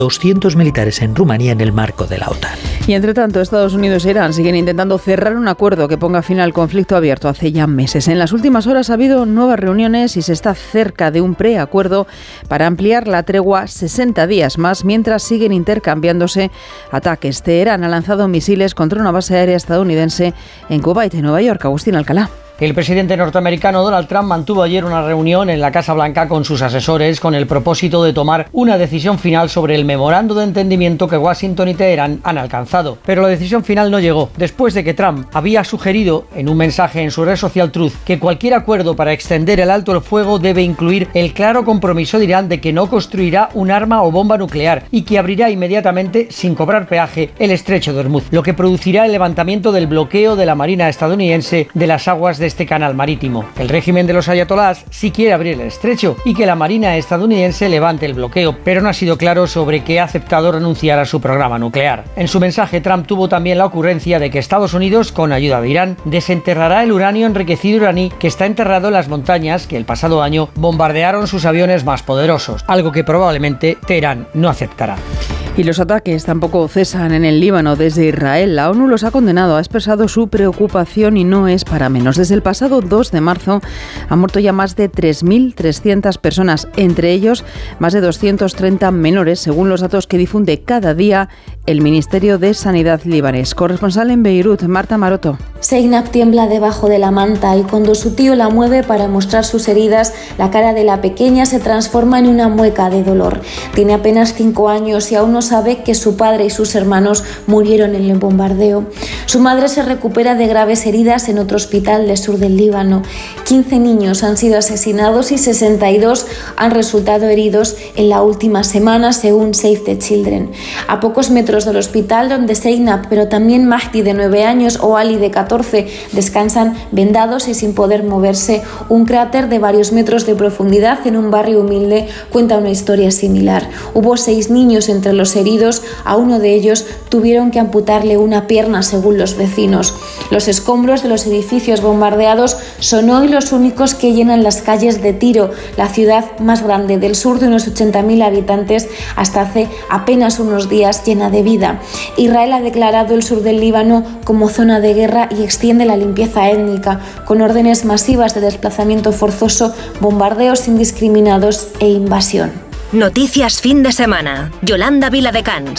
200 militares en Rumanía en el marco de la OTAN. Y entre tanto, Estados Unidos e Irán siguen intentando cerrar un acuerdo que ponga fin al conflicto abierto hace ya meses. En las últimas horas ha habido nuevas reuniones y se está cerca de un preacuerdo para ampliar la tregua 60 días más, mientras siguen intercambiándose ataques. Teherán ha lanzado misiles contra una base aérea estadounidense en Kuwait, en Nueva York. Agustín Alcalá. El presidente norteamericano Donald Trump mantuvo ayer una reunión en la Casa Blanca con sus asesores con el propósito de tomar una decisión final sobre el memorando de entendimiento que Washington y Teherán han alcanzado. Pero la decisión final no llegó, después de que Trump había sugerido en un mensaje en su red social Truth que cualquier acuerdo para extender el alto el fuego debe incluir el claro compromiso de Irán de que no construirá un arma o bomba nuclear y que abrirá inmediatamente, sin cobrar peaje, el estrecho de Hormuz, lo que producirá el levantamiento del bloqueo de la Marina estadounidense de las aguas de este canal marítimo. El régimen de los ayatolás sí quiere abrir el estrecho y que la Marina estadounidense levante el bloqueo, pero no ha sido claro sobre que ha aceptado renunciar a su programa nuclear. En su mensaje, Trump tuvo también la ocurrencia de que Estados Unidos, con ayuda de Irán, desenterrará el uranio enriquecido iraní que está enterrado en las montañas que el pasado año bombardearon sus aviones más poderosos, algo que probablemente Teherán no aceptará. Y los ataques tampoco cesan en el Líbano. Desde Israel, la ONU los ha condenado, ha expresado su preocupación y no es para menos. Desde el pasado 2 de marzo han muerto ya más de 3.300 personas, entre ellos más de 230 menores, según los datos que difunde cada día el Ministerio de Sanidad libanés. Corresponsal en Beirut, Marta Maroto. Zeynab tiembla debajo de la manta y cuando su tío la mueve para mostrar sus heridas, la cara de la pequeña se transforma en una mueca de dolor. Tiene apenas 5 años y aún no sabe que su padre y sus hermanos murieron en el bombardeo. Su madre se recupera de graves heridas en otro hospital del sur del Líbano. 15 niños han sido asesinados y 62 han resultado heridos en la última semana, según Save the Children. A pocos metros del hospital donde Zeynab, pero también Mahdi de 9 años o Ali de 14 descansan vendados y sin poder moverse, un cráter de varios metros de profundidad en un barrio humilde cuenta una historia similar. Hubo 6 niños entre los heridos, a uno de ellos tuvieron que amputarle una pierna según los vecinos. Los escombros de los edificios bombardeados son hoy los únicos que llenan las calles de Tiro, la ciudad más grande del sur de unos 80.000 habitantes, hasta hace apenas unos días llena de vida. Israel ha declarado el sur del Líbano como zona de guerra y extiende la limpieza étnica, con órdenes masivas de desplazamiento forzoso, bombardeos indiscriminados e invasión. Noticias fin de semana. Yolanda Viladecans.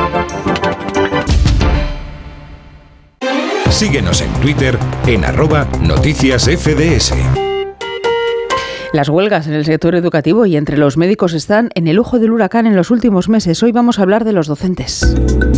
Síguenos en Twitter en @noticiasfds. Las huelgas en el sector educativo y entre los médicos están en el ojo del huracán en los últimos meses. Hoy vamos a hablar de los docentes.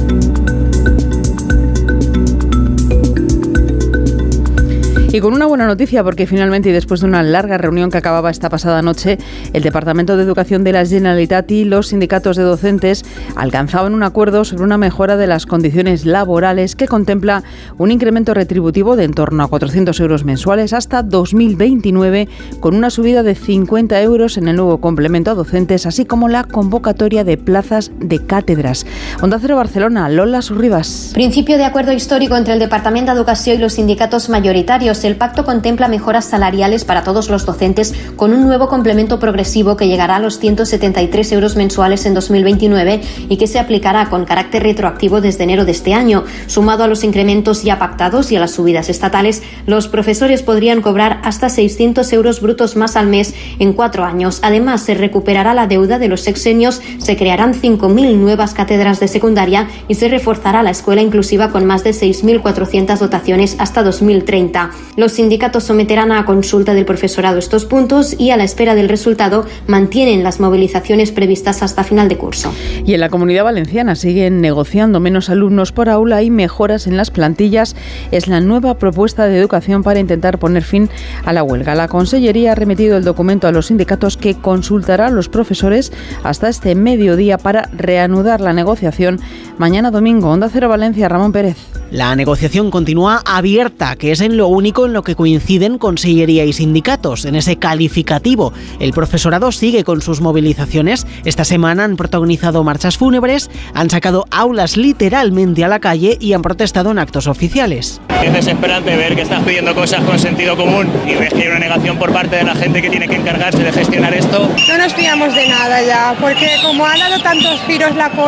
Y con una buena noticia, porque finalmente y después de una larga reunión que acababa esta pasada noche, el Departamento de Educación de la Generalitat y los sindicatos de docentes alcanzaban un acuerdo sobre una mejora de las condiciones laborales que contempla un incremento retributivo de en torno a 400 euros mensuales hasta 2029, con una subida de 50 euros en el nuevo complemento a docentes, así como la convocatoria de plazas de cátedras. Onda Cero Barcelona, Lola Surribas. Principio de acuerdo histórico entre el Departamento de Educación y los sindicatos mayoritarios. El pacto contempla mejoras salariales para todos los docentes con un nuevo complemento progresivo que llegará a los 173 euros mensuales en 2029 y que se aplicará con carácter retroactivo desde enero de este año. Sumado a los incrementos ya pactados y a las subidas estatales, los profesores podrían cobrar hasta 600 euros brutos más al mes en 4 años. Además, se recuperará la deuda de los sexenios, se crearán 5.000 nuevas cátedras de secundaria y se reforzará la escuela inclusiva con más de 6.400 dotaciones hasta 2030. Los sindicatos someterán a consulta del profesorado estos puntos y a la espera del resultado mantienen las movilizaciones previstas hasta final de curso. Y en la Comunidad Valenciana siguen negociando menos alumnos por aula y mejoras en las plantillas. Es la nueva propuesta de educación para intentar poner fin a la huelga. La Consellería ha remitido el documento a los sindicatos que consultará a los profesores hasta este mediodía para reanudar la negociación mañana domingo. Onda Cero Valencia, Ramón Pérez. La negociación continúa abierta, que es en lo único en lo que coinciden consellería y sindicatos, en ese calificativo. El profesorado sigue con sus movilizaciones. Esta semana han protagonizado marchas fúnebres, han sacado aulas literalmente a la calle y han protestado en actos oficiales. Es desesperante ver que estás pidiendo cosas con sentido común y ves que hay una negación por parte de la gente que tiene que encargarse de gestionar esto. No nos fiamos de nada ya, porque como han dado tantos giros la cosa,